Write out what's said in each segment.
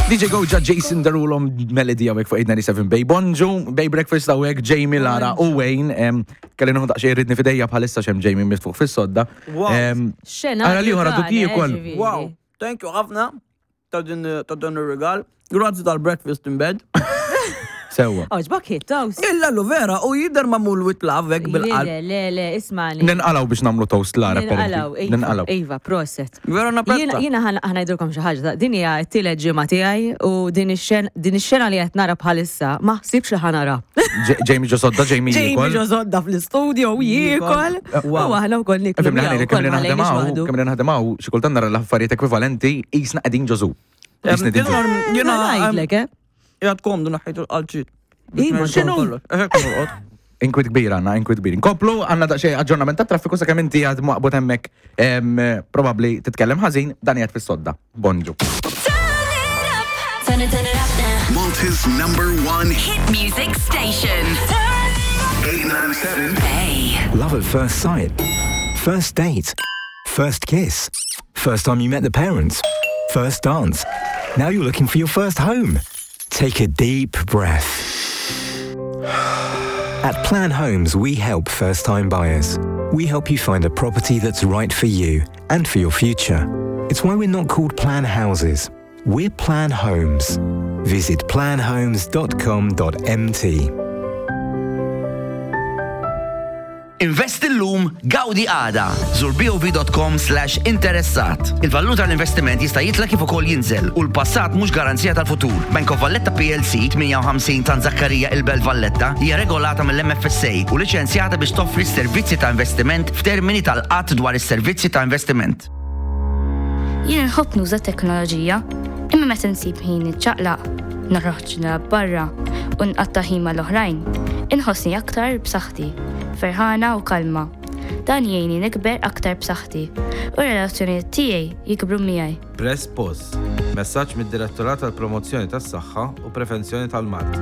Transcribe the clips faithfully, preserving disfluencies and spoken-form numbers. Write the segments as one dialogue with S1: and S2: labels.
S1: D J Goja, Jason Derulo, Melody għawek fuq eight ninety-seven Bay Bonju, Bay Breakfast għawek, Jamie, Lara u Wayne. Kalli nuħu daqxie ridni fidejja bħalissa xem Jamie mitfuq fil-sodda.
S2: Xena.
S1: Għara li għara tutti jikol.
S3: Wow, thank you ħafna. Ta' din il-regal. Grazzi tal-breakfast in bed.
S1: Sewa.
S2: Oġbak hit, toast.
S3: Illa lu vera, u jider mamul with love, vek bil-qalb.
S2: Le, le, le, ismani.
S1: Ninqalaw biex namlu toast Lara.
S2: Ninqalaw,
S1: Ninqalaw.
S2: Ejva, proset.
S3: Vera napetta.
S2: Jina ħana jdurkom xaħġa, din hija t-tielet ġimgħa tiegħi u din ix-xena li qed nara bħalissa ma ħsibx li ħanara.
S1: Jamie ġosodda, Jamie jikol.
S2: Jamie ġosodda fl-istudio jiekol. U aħna wkoll niklu.
S1: Kemm li naħdemaw, kemm li naħdemaw, xi kultant nara l-affarijiet ekwivalenti qisna qegħdin ġożu.
S3: Jina
S2: ngħidlek, eh?
S3: Jgħad komdu naħħitu għal-ċit.
S2: Iva, xinu?
S1: Inkwit kbir għanna, inkwit kbir. Inkoplu għanna daqxie aġġornament ta' traffiku sa' kemm inti għad muqbut hemmhekk probably titkellem ħażin dan jgħid fis-sodda. Bonġu.
S4: Malta's number one hit music station. eight ninety-seven Bay.
S5: Love at first sight. First date. First kiss. First time you met the parents. First dance. Now you're looking for your first home. Take a deep breath. At Plan Homes, we help first-time buyers. We help you find a property that's right for you and for your future. It's why we're not called Plan Houses. We're Plan Homes. Visit plan homes dot com dot m t.
S6: Invest illum, gawdi għada. Zur b o v dot com slash interessat. Il-valur tal-investiment jista' jitla kif ukoll jinżel u l-passat mhux garanzija tal-futur. Bank of Valletta P L C eight fifty tan Zakkarija il-Belt Valletta hija regolata mill-M F S A u liċenzjata biex toffri s-servizzi ta' investiment f'termini tal-qatt dwar is-servizzi ta' investiment.
S7: Jien nħobb nuża teknoloġija, imma meta nsib ħin niċċaqlaq, narroħġna barra u nqatta' ħin mal-oħrajn, inħossni aktar b'saħħti. Ferħana u kalma. Dan jgħinni nikber aktar b'saħħti u relazzjonijiet tiegħi jikbru miegħi.
S8: Press Pause. Messaġġ mid-Direttorat tal-Promozzjoni tas-Saħħa u Prevenzjoni tal-Mart.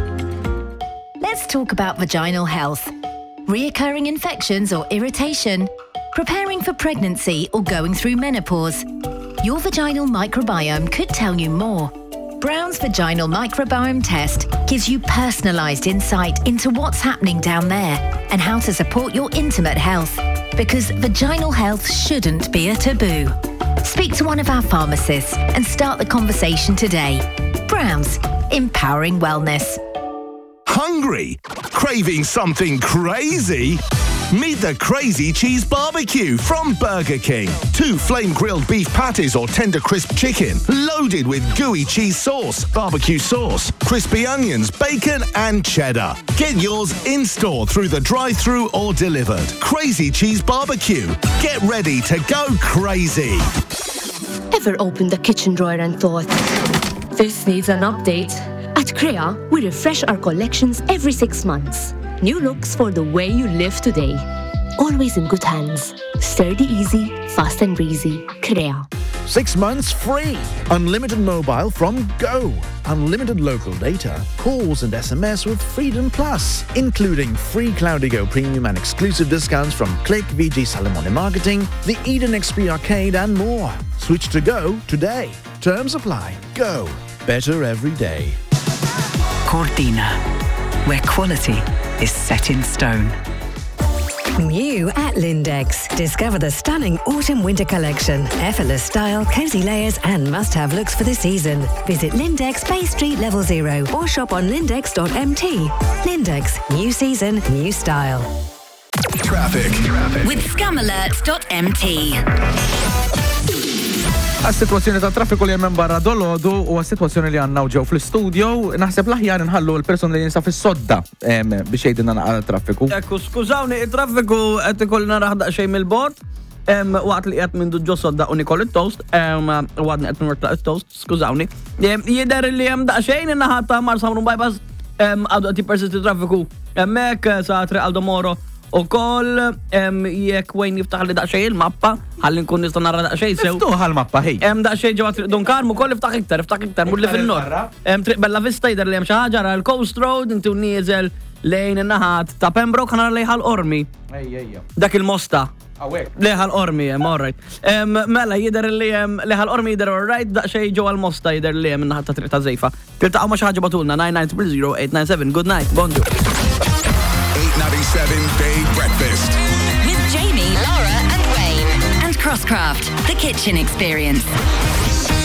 S9: Let's talk about vaginal health. Reoccurring infections or irritation, preparing for pregnancy or going through menopause. Your vaginal microbiome could tell you more. Brown's Vaginal Microbiome Test gives you personalised insight into what's happening down there and how to support your intimate health, because vaginal health shouldn't be a taboo. Speak to one of our pharmacists and start the conversation today. Brown's, empowering wellness.
S4: Hungry? Craving something crazy? Meet the Crazy Cheese Barbecue from Burger King. Two flame-grilled beef patties or tender crisp chicken, loaded with gooey cheese sauce, barbecue sauce, crispy onions, bacon and cheddar. Get yours in-store through the drive-thru or delivered. Crazy Cheese Barbecue. Get ready to go crazy.
S10: Ever opened the kitchen drawer and thought, this needs an update? At Crea, we refresh our collections every six months. New looks for the way you live today. Always in good hands. Sturdy easy, fast and breezy. Crea.
S11: Six months free. Unlimited mobile from Go. Unlimited local data, calls and S M S with Freedom Plus, including free Cloudigo Premium and exclusive discounts from Click, V G Salamone Marketing, the Eden X P Arcade and more. Switch to Go today. Terms apply. Go. Better every day.
S12: Cortina, where quality is set in stone.
S13: New at Lindex. Discover the stunning autumn-winter collection. Effortless style, cozy layers and must-have looks for the season. Visit Lindex Bay Street Level Zero or shop on lindex dot m t. Lindex. New season, new style.
S4: Traffic. Traffic.
S9: With scam alert dot m t.
S1: Għas-situazzjoni ta' traffiku li jemmen barra dolodu u għas-situazzjoni li għanna uġew fl-studio, naħseb laħjar nħallu l-person li jinsa fil-sodda biex jgħidina naqqa traffiku.
S3: Ekku, skużawni, il-traffiku għet ikollina raħda xej mill-bord, waqt li għet minn duġġo sodda u nikol il-toast, għadni għet minn il-toast, skużawni. Jider li jem daqxejn innaħata mar samrun bypass għadu għati persisti traffiku. Mek sa' Triq Aldo Moro u koll jek wejn jiftaħ li daqxej il-mappa, ħallin kun nista narra daqxej sew.
S1: Iftuħ għal-mappa, hej.
S3: Em daqxej ġewa Triq Don Carmo koll iftaħ iktar, iftaħ iktar, mur li fil-nor. Triq Bella Vista jider li jem xaħġa ra l-Coast Road, inti u nieżel lejn in-naħat ta' Pembroke ħanar lejħal ormi.
S1: Ejja,
S3: Dak il-mosta.
S1: Awek.
S3: Leħal ormi, jem, all right. Um, mela, jider li jem, leħal ormi jider all right, daqxej ġo għal-mosta jider li jem naħat ta' triq ta' zejfa. Tiltaqaw ma xaħġa batulna, nine nine zero zero eight nine seven. Good night, bonġu.
S4: eight ninety-seven Bay Breakfast.
S9: With Jamie, Laura, and Wayne. And Crosscraft, the kitchen experience.